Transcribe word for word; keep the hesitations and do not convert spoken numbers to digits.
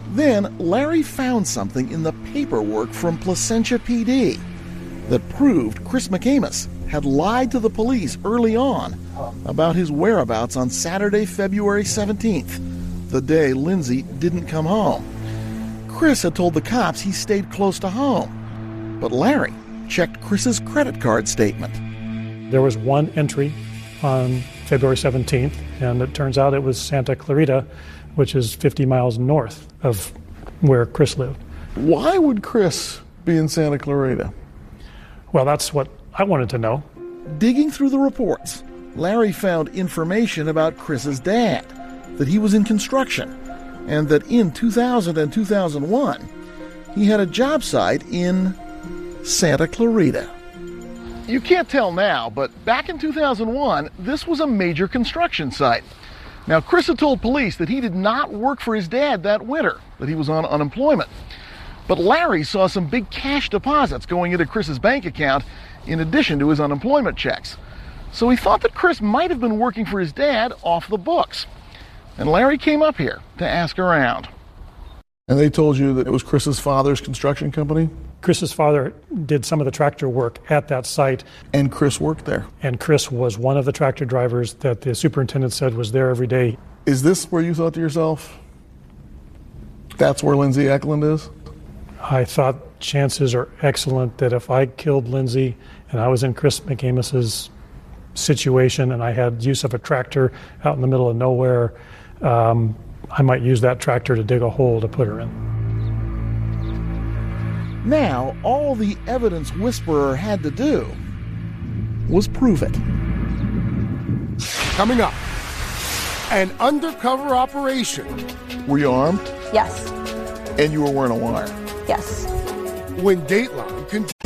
Then Larry found something in the paperwork from Placentia P D that proved Chris McCamus had lied to the police early on about his whereabouts on Saturday, February seventeenth, the day Lindsay didn't come home. Chris had told the cops he stayed close to home, but Larry checked Chris's credit card statement. There was one entry on February seventeenth, and it turns out it was Santa Clarita, which is fifty miles north of where Chris lived. Why would Chris be in Santa Clarita? Well, that's what I wanted to know. Digging through the reports, Larry found information about Chris's dad, that he was in construction, and that in two thousand and two thousand one, he had a job site in Santa Clarita. You can't tell now, but back in two thousand one, this was a major construction site. Now, Chris had told police that he did not work for his dad that winter, that he was on unemployment. But Larry saw some big cash deposits going into Chris's bank account in addition to his unemployment checks. So he thought that Chris might have been working for his dad off the books. And Larry came up here to ask around. And they told you that it was Chris's father's construction company? Chris's father did some of the tractor work at that site. And Chris worked there? And Chris was one of the tractor drivers that the superintendent said was there every day. Is this where you thought to yourself, that's where Lindsay Eklund is? I thought chances are excellent that if I killed Lindsay and I was in Chris McCamus's situation and I had use of a tractor out in the middle of nowhere, um, I might use that tractor to dig a hole to put her in. Now, all the evidence whisperer had to do was prove it. Coming up, an undercover operation. Were you armed? Yes. And you were wearing a wire? Yes. When Dateline continues.